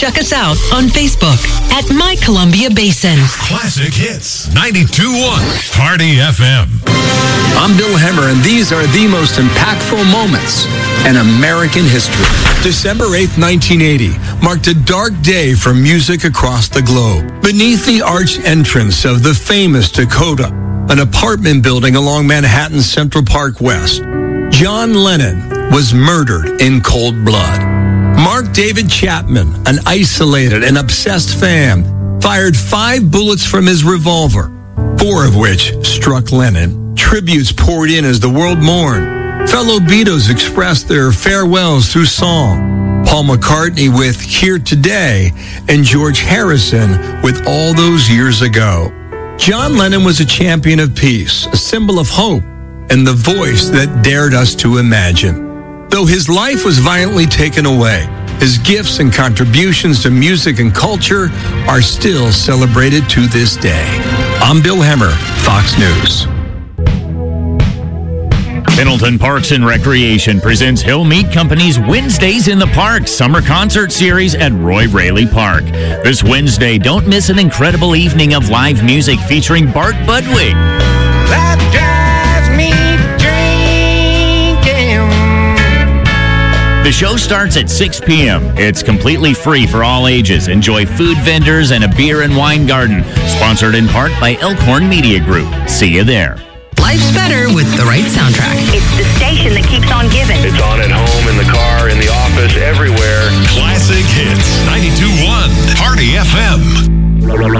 Check us out on Facebook at My Columbia Basin. Classic Hits 92.1 Party FM. I'm Bill Hemmer, and these are the most impactful moments in American history. December 8th, 1980, marked a dark day for music across the globe. Beneath the arched entrance of the famous Dakota, an apartment building along Manhattan's Central Park West, John Lennon was murdered in cold blood. Mark David Chapman, an isolated and obsessed fan, fired 5 bullets from his revolver, 4 of which struck Lennon. Tributes poured in as the world mourned. Fellow Beatles expressed their farewells through song. Paul McCartney with Here Today, and George Harrison with All Those Years Ago. John Lennon was a champion of peace, a symbol of hope, and the voice that dared us to imagine. Though his life was violently taken away, his gifts and contributions to music and culture are still celebrated to this day. I'm Bill Hemmer, Fox News. Pendleton Parks and Recreation presents Hill Meat Company's Wednesdays in the Park Summer Concert Series at Roy Raley Park. This Wednesday, don't miss an incredible evening of live music featuring Bart Budwig. That drives me drinking. The show starts at 6 p.m. It's completely free for all ages. Enjoy food vendors and a beer and wine garden. Sponsored in part by Elkhorn Media Group. See you there. Life's better with the right soundtrack. It's the station that keeps on giving. It's on at home, in the car, in the office, everywhere. Classic Hits 92.1 Party FM.